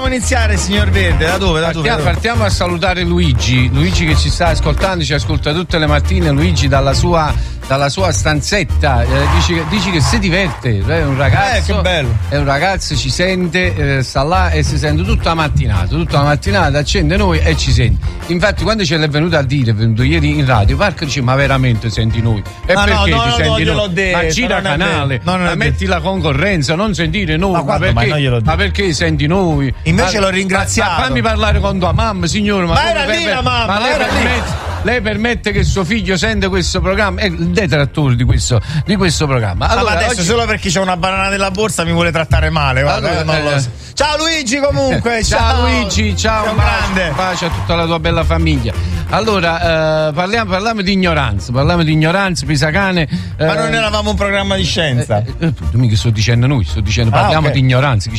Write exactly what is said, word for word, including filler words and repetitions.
iniziare, signor Verde? Da dove? Da partiamo, dove? Da dove? partiamo a salutare Luigi. Luigi che ci sta ascoltando, ci ascolta tutte le mattine. Luigi dalla sua, dalla sua stanzetta. Eh, dici, che, dici che si diverte. È un ragazzo. Eh, che bello. È un ragazzo, ci sente, eh, sta là e si sente tutta la mattinata. Tutta la mattinata accende noi e ci sente. Infatti, quando ce l'è venuto a dire, è venuto ieri in radio, Marco dice: ma veramente senti noi? E Ma perché no, ti no, senti no, noi? detto, Ma gira non è canale, detto. No, non è ma metti detto. la concorrenza, non sentire noi. Ma Ma, quando mai? perché, Non gliel'ho detto. ma perché senti noi? Invece Ma- l'ho ringraziato. Ma, ma fammi parlare con tua mamma, signore. Ma, Ma come era per- lì per- la mamma, ma lei era lì. permette, lei permette che suo figlio sente questo programma? È il detrattore di questo, di questo programma. Ah, Allora, ma adesso oggi- solo perché c'è una banana nella borsa mi vuole trattare male. Guarda, Allora, io non lo eh, so. Ciao Luigi comunque. ciao, Ciao Luigi, ciao, Sei un un bacio, grande. un bacio a tutta la tua bella famiglia. Allora, eh, parliamo, parliamo di ignoranza, parliamo di ignoranza, Pisacane. Ma eh, non eravamo un programma di scienza. eh, eh, tu mica sto dicendo noi, sto dicendo Ah, parliamo ok. di ignoranza.